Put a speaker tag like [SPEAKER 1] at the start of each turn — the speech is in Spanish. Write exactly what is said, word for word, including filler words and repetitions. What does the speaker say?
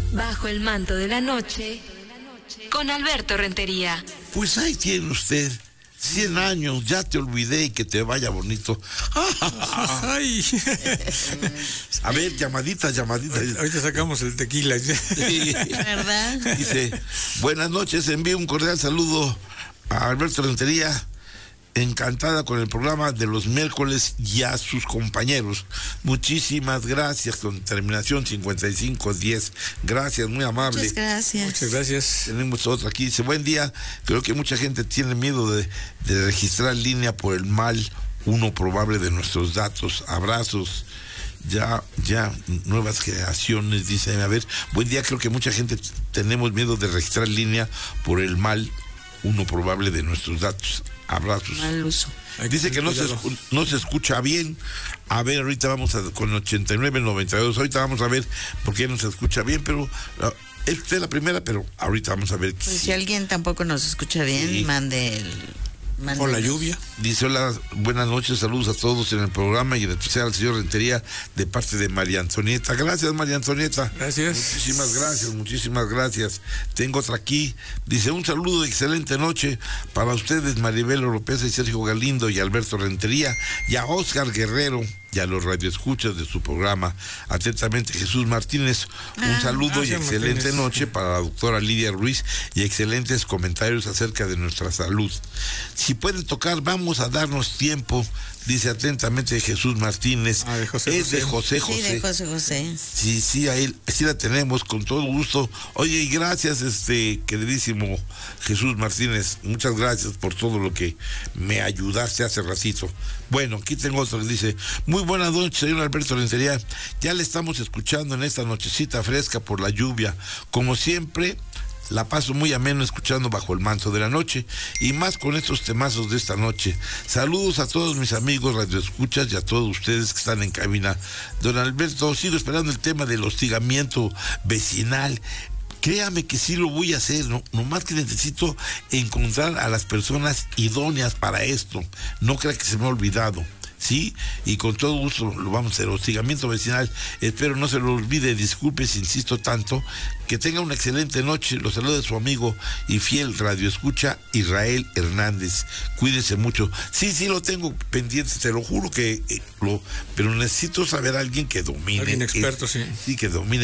[SPEAKER 1] Bajo el manto de la noche, con Alberto Rentería.
[SPEAKER 2] Pues ahí tiene usted, cien años, ya te olvidé y que te vaya bonito.
[SPEAKER 3] Ay.
[SPEAKER 2] A ver, llamadita, llamadita.
[SPEAKER 3] Ahorita sacamos el tequila.
[SPEAKER 2] Sí.
[SPEAKER 4] ¿Verdad?
[SPEAKER 2] Dice, buenas noches, envío un cordial saludo a Alberto Rentería, encantada con el programa de los miércoles y a sus compañeros. Muchísimas gracias, con terminación cincuenta y cinco diez. Gracias, muy amable.
[SPEAKER 4] Muchas gracias.
[SPEAKER 3] Muchas gracias.
[SPEAKER 2] Tenemos otra aquí, dice, buen día, creo que mucha gente tiene miedo de, de registrar línea por el mal uno probable de nuestros datos. Abrazos. Ya, ya, nuevas generaciones, dicen, a ver, buen día, creo que mucha gente tenemos miedo de registrar línea por el mal uno probable de nuestros datos. Abrazos.
[SPEAKER 4] Mal uso.
[SPEAKER 2] Dice que no se, escu- no se escucha bien. A ver, ahorita vamos a, con ochenta y nueve noventa y dos, ahorita vamos a ver por qué no se escucha bien, pero uh, es usted la primera, pero ahorita vamos a ver.
[SPEAKER 4] Pues
[SPEAKER 2] sí.
[SPEAKER 4] si alguien tampoco nos escucha bien,
[SPEAKER 2] Sí.
[SPEAKER 4] mande el...
[SPEAKER 3] O la lluvia.
[SPEAKER 2] Dice, hola, buenas noches, saludos a todos en el programa y en especial al señor Rentería de parte de María Antonieta. Gracias, María Antonieta.
[SPEAKER 3] Gracias.
[SPEAKER 2] Muchísimas gracias, muchísimas gracias. Tengo otra aquí. Dice, un saludo, excelente noche para ustedes, Maribel Oropesa y Sergio Galindo y Alberto Rentería, y a Oscar Guerrero y a los radioescuchas de su programa. Atentamente, Jesús Martínez. Un
[SPEAKER 4] Ah,
[SPEAKER 2] saludo y
[SPEAKER 3] gracias,
[SPEAKER 2] excelente
[SPEAKER 3] Martínez.
[SPEAKER 2] noche para la doctora Lidia Ruiz y excelentes comentarios acerca de nuestra salud. Si pueden tocar, vamos a darnos tiempo, dice atentamente Jesús Martínez.
[SPEAKER 3] Ah, de José
[SPEAKER 2] es de José
[SPEAKER 4] Sí,
[SPEAKER 2] José.
[SPEAKER 4] de José José.
[SPEAKER 2] Sí, sí, ahí sí la tenemos con todo gusto. Oye, y gracias, este queridísimo Jesús Martínez. Muchas gracias por todo lo que me ayudaste hace ratito. Bueno, aquí tengo otro que dice, muy buenas noches, señor Alberto Rentería. Ya le estamos escuchando en esta nochecita fresca por la lluvia. Como siempre, la paso muy ameno escuchando Bajo el manto de la noche, y más con estos temazos de esta noche. Saludos a todos mis amigos radioescuchas y a todos ustedes que están en cabina. Don Alberto, sigo esperando el tema del hostigamiento vecinal. Créame que sí lo voy a hacer, ¿no? Nomás que necesito encontrar a las personas idóneas para esto. No crea que se me ha olvidado. Sí, y con todo gusto lo vamos a hacer. Hostigamiento vecinal, espero no se lo olvide, disculpe si insisto tanto. Que tenga una excelente noche. Los saluda su amigo y fiel radioescucha Israel Hernández. Cuídese mucho. Sí, sí lo tengo pendiente, te lo juro que eh, lo, pero necesito saber a alguien que domine.
[SPEAKER 3] Alguien experto,
[SPEAKER 2] eh,
[SPEAKER 3] sí.
[SPEAKER 2] Sí, que domine